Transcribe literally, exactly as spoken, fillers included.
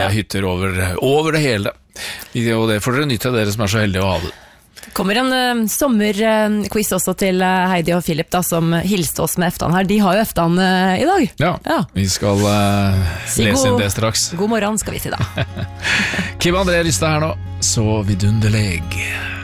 hytter over, over det hele. Og det får dere nytte av, dere som er så heldige å ha det. Det kommer en uh, sommerquiz uh, også til uh, Heidi og Philip da, som hilste oss med eftan her. De har jo eftan uh, i dag. Ja, ja. Vi skal uh, lese god, inn det straks. God morgen skal vi si da. Kim André Rystad her nå, så vidunderlig.